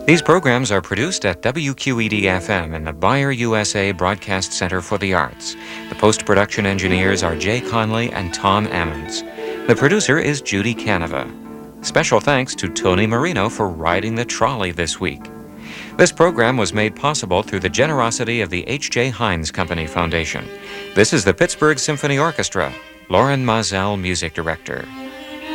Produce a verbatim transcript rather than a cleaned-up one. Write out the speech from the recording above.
These programs are produced at W Q E D F M in the Bayer U S A Broadcast Center for the Arts. The post-production engineers are Jay Conley and Tom Ammons. The producer is Judy Canova. Special thanks to Tony Marino for riding the trolley this week. This program was made possible through the generosity of the H J. Heinz Company Foundation. This is the Pittsburgh Symphony Orchestra. Lauren Mazel, music director.